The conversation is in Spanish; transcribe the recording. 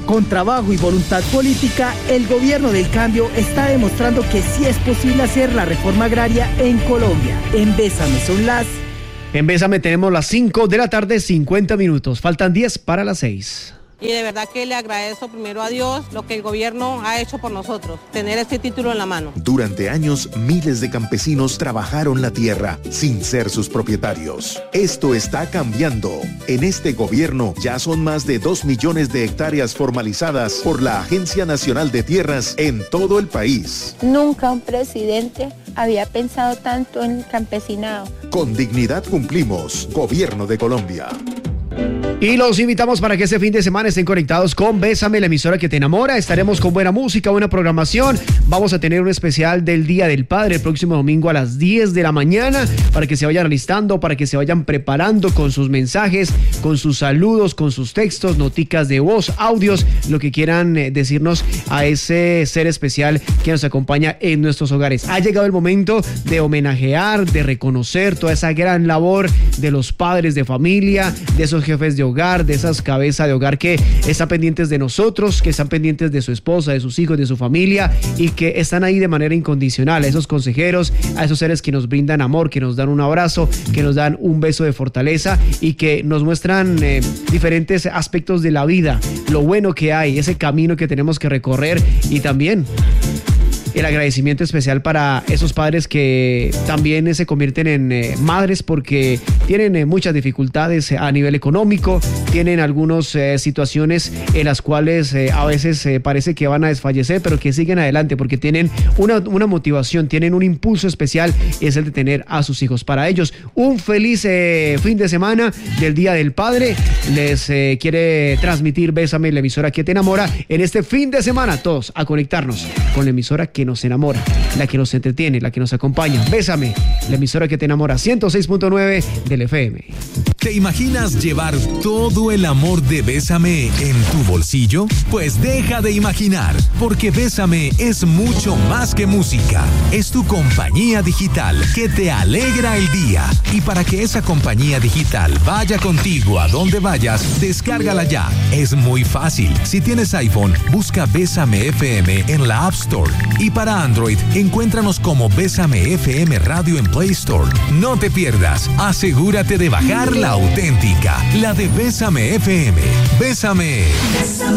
Con trabajo y voluntad política, el gobierno del cambio está demostrando que sí es posible hacer la reforma agraria en Colombia. En Bésame son las... En Bésame tenemos las 5 de la tarde, 50 minutos. Faltan 10 para las 6. Y de verdad que le agradezco primero a Dios lo que el gobierno ha hecho por nosotros, tener este título en la mano. Durante años, miles de campesinos trabajaron la tierra sin ser sus propietarios. Esto está cambiando. En este gobierno ya son más de 2 millones de hectáreas formalizadas por la Agencia Nacional de Tierras en todo el país. Nunca un presidente había pensado tanto en el campesinado. Con dignidad cumplimos. Gobierno de Colombia. Y los invitamos para que este fin de semana estén conectados con Bésame, la emisora que te enamora. Estaremos con buena música, buena programación. Vamos a tener un especial del Día del Padre el próximo domingo a las 10 de la mañana para que se vayan alistando, para que se vayan preparando con sus mensajes, con sus saludos, con sus textos, noticas de voz, audios, lo que quieran decirnos a ese ser especial que nos acompaña en nuestros hogares. Ha llegado el momento de homenajear, de reconocer toda esa gran labor de los padres de familia, de esos jefes de hogar, de esas cabezas de hogar que están pendientes de nosotros, que están pendientes de su esposa, de sus hijos, de su familia y que están ahí de manera incondicional, a esos consejeros, a esos seres que nos brindan amor, que nos dan un abrazo, que nos dan un beso de fortaleza y que nos muestran diferentes aspectos de la vida, lo bueno que hay, ese camino que tenemos que recorrer y también el agradecimiento especial para esos padres que también se convierten en madres porque tienen muchas dificultades a nivel económico, tienen algunas situaciones en las cuales a veces parece que van a desfallecer, pero que siguen adelante porque tienen una motivación, tienen un impulso especial, es el de tener a sus hijos. Para ellos, un feliz fin de semana del Día del Padre. Les quiere transmitir Bésame, la emisora que te enamora, en este fin de semana, todos a conectarnos con la emisora que nos enamora, la que nos entretiene, la que nos acompaña. Bésame, la emisora que te enamora, 106.9 del FM. ¿Te imaginas llevar todo el amor de Bésame en tu bolsillo? Pues deja de imaginar, porque Bésame es mucho más que música. Es tu compañía digital que te alegra el día. Y para que esa compañía digital vaya contigo a donde vayas, descárgala ya. Es muy fácil. Si tienes iPhone, busca Bésame FM en la App Store. Y para Android, encuéntranos como Bésame FM Radio en Play Store. No te pierdas. Asegúrate de bajar la auténtica, la de Bésame FM. Bésame.